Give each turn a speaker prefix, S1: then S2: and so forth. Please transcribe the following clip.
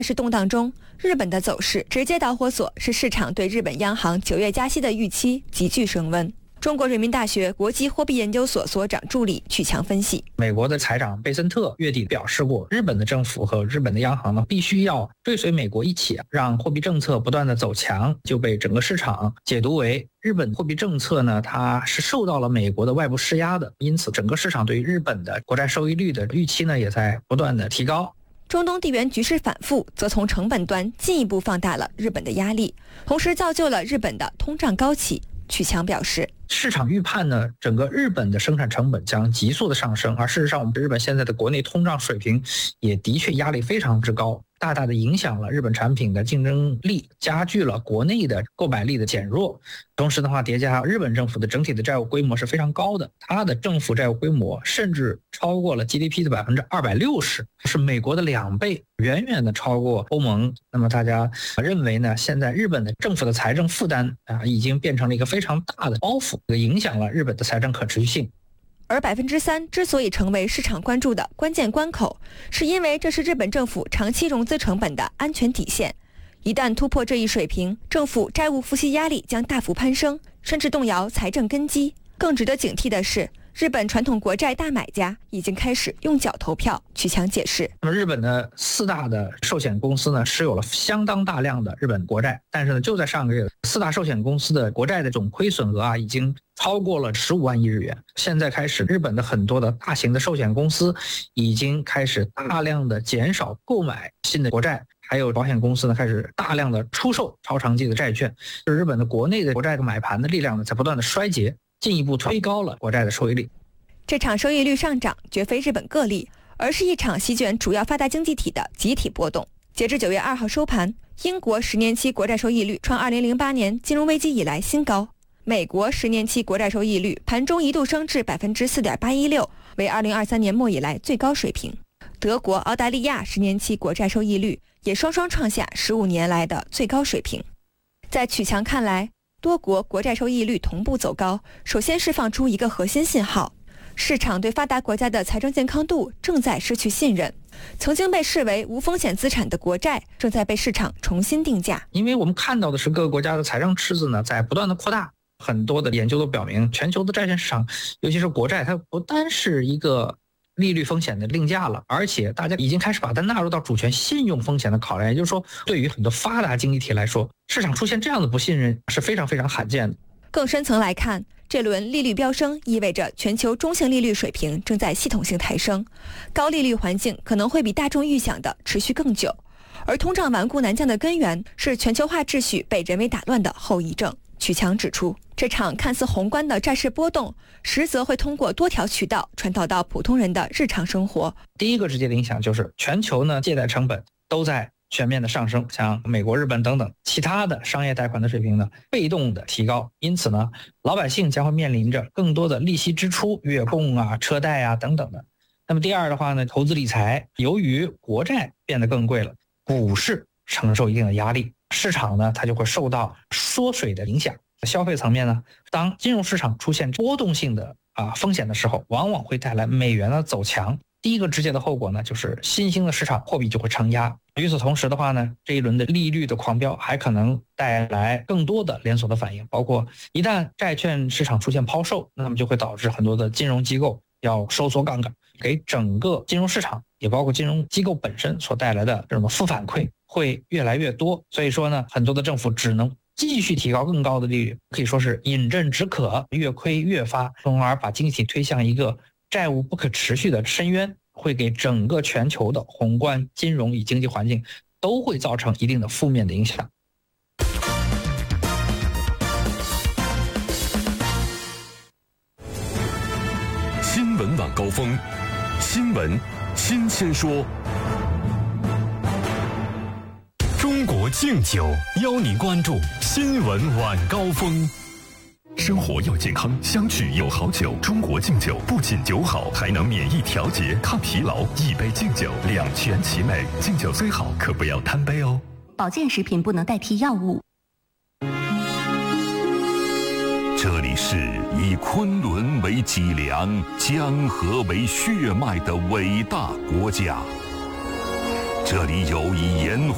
S1: 是动荡中，日本的走势直接导火索是市场对日本央行9月加息的预期急剧升温。中国人民大学国际货币研究所所长助理曲强分析，
S2: 美国的财长贝森特月底表示过，日本的政府和日本的央行呢，必须要追随美国一起，让货币政策不断的走强，就被整个市场解读为日本货币政策呢，它是受到了美国的外部施压的，因此整个市场对于日本的国债收益率的预期呢，也在不断的提高。
S1: 中东地缘局势反复，则从成本端进一步放大了日本的压力，同时造就了日本的通胀高企。曲强表示，
S2: 市场预判呢，整个日本的生产成本将急速的上升，而事实上我们日本现在的国内通胀水平也的确压力非常之高，大大的影响了日本产品的竞争力，加剧了国内的购买力的减弱。同时的话，叠加日本政府的整体的债务规模是非常高的，它的政府债务规模甚至超过了 GDP 的260%，是美国的2倍，远远的超过欧盟。那么大家认为呢，现在日本的政府的财政负担已经变成了一个非常大的包袱，影响了日本的财政可持续性。
S1: 而3%之所以成为市场关注的关键关口，是因为这是日本政府长期融资成本的安全底线。一旦突破这一水平，政府债务付息压力将大幅攀升，甚至动摇财政根基。更值得警惕的是，日本传统国债大买家已经开始用脚投票。曲强解释，
S2: 那么日本的4大的寿险公司呢，持有了相当大量的日本国债，但是呢，就在上个月，4大寿险公司的国债的总亏损额已经超过了15万亿日元。现在开始，日本的很多的大型的寿险公司已经开始大量的减少购买新的国债，还有保险公司呢开始大量的出售超长期的债券，就是日本的国内的国债的买盘的力量呢在不断的衰竭，进一步推高了国债的收益率。
S1: 这场收益率上涨绝非日本个例，而是一场席卷主要发达经济体的集体波动。截至9月2号收盘，英国10年期国债收益率创2008年金融危机以来新高，美国10年期国债收益率盘中一度升至 4.816%， 为2023年末以来最高水平。德国、澳大利亚10年期国债收益率也双双创下15年来的最高水平。在曲强看来，多国国债收益率同步走高，首先释放出一个核心信号，市场对发达国家的财政健康度正在失去信任，曾经被视为无风险资产的国债正在被市场重新定价。
S2: 因为我们看到的是各个国家的财政赤字呢在不断的扩大，很多的研究都表明，全球的债券市场，尤其是国债，它不单是一个利率风险的定价了，而且大家已经开始把它纳入到主权信用风险的考量。也就是说，对于很多发达经济体来说，市场出现这样的不信任是非常非常罕见的。
S1: 更深层来看，这轮利率飙升意味着全球中性利率水平正在系统性抬升，高利率环境可能会比大众预想的持续更久，而通胀顽固难降的根源是全球化秩序被人为打乱的后遗症。曲强指出，这场看似宏观的债市波动，实则会通过多条渠道传导到普通人的日常生活。
S2: 第一个直接的影响就是全球呢借贷成本都在全面的上升，像美国、日本等等其他的商业贷款的水平呢被动的提高，因此呢老百姓将会面临着更多的利息支出、月供车贷等等的。那么第二的话呢，投资理财，由于国债变得更贵了，股市承受一定的压力，市场呢它就会受到缩水的影响。消费层面呢，当金融市场出现波动性的风险的时候，往往会带来美元的走强。第一个直接的后果呢，就是新兴的市场货币就会承压。与此同时的话呢，这一轮的利率的狂飙还可能带来更多的连锁的反应，包括一旦债券市场出现抛售，那么就会导致很多的金融机构要收缩杠杆，给整个金融市场也包括金融机构本身所带来的这种负反馈会越来越多。所以说呢，很多的政府只能继续提高更高的利率，可以说是饮鸩止渴，越亏越发，从而把经济体推向一个债务不可持续的深渊，会给整个全球的宏观金融与经济环境都会造成一定的负面的影响。
S3: 新闻晚高峰，新闻新鲜说。中国敬酒邀您关注新闻晚高峰。生活要健康，相聚有好酒。中国敬酒不仅酒好，还能免疫调节、抗疲劳。一杯敬酒，两全其美。敬酒虽好，可不要贪杯哦。
S4: 保健食品不能代替药物。
S3: 这里是以昆仑为脊梁、江河为血脉的伟大国家。这里有以盐